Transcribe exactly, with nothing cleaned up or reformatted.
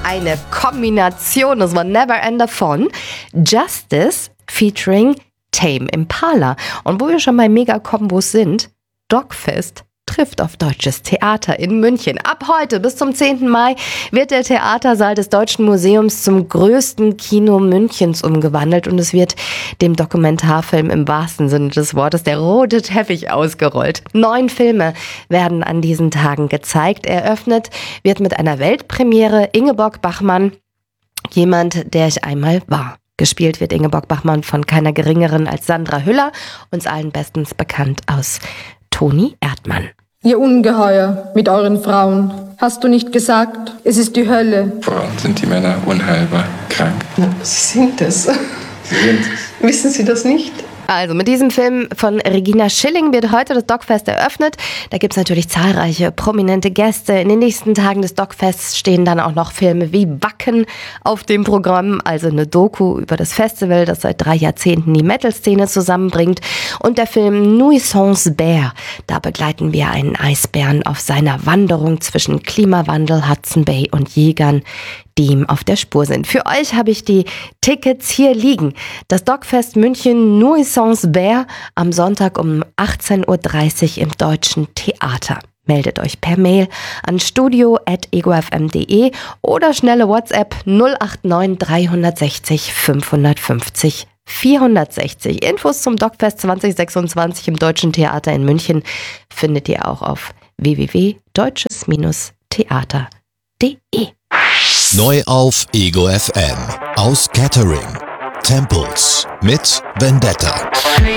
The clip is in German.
eine Kombination. Das war Never Ender von Justice featuring Tame Impala. Und wo wir schon bei Mega-Kombos sind, Dogfest trifft auf Deutsches Theater in München. Ab heute bis zum zehnten Mai wird der Theatersaal des Deutschen Museums zum größten Kino Münchens umgewandelt und es wird dem Dokumentarfilm im wahrsten Sinne des Wortes der rote Teppich ausgerollt. Neun Filme werden an diesen Tagen gezeigt. Eröffnet wird mit einer Weltpremiere Ingeborg Bachmann, Jemand, der ich einmal war. Gespielt wird Ingeborg Bachmann von keiner geringeren als Sandra Hüller, uns allen bestens bekannt aus Toni Erdmann. Ihr Ungeheuer mit euren Frauen. Hast du nicht gesagt, es ist die Hölle? Frauen sind die Männer unheilbar krank. Na, Sie sind es. Sie sind es. Wissen Sie das nicht? Also mit diesem Film von Regina Schilling wird heute das Dogfest eröffnet. Da gibt es natürlich zahlreiche prominente Gäste. In den nächsten Tagen des Dogfests stehen dann auch noch Filme wie Wacken auf dem Programm, also eine Doku über das Festival, das seit drei Jahrzehnten die Metal-Szene zusammenbringt. Und der Film Nuisance Bear, da begleiten wir einen Eisbären auf seiner Wanderung zwischen Klimawandel, Hudson Bay und Jägern, die ihm auf der Spur sind. Für euch habe ich die Tickets hier liegen. Das Dogfest München Nuisance Bear am Sonntag um achtzehn Uhr dreißig im Deutschen Theater. Meldet euch per Mail an studio at ego f m punkt de oder schnelle WhatsApp null acht neun drei sechs null fünf fünf null vierhundertsechzig. Infos zum Dogfest zwanzig sechsundzwanzig im Deutschen Theater in München findet ihr auch auf w w w punkt deutsches theater punkt de. Neu auf Ego F M. Aus Catering. Temples mit Vendetta.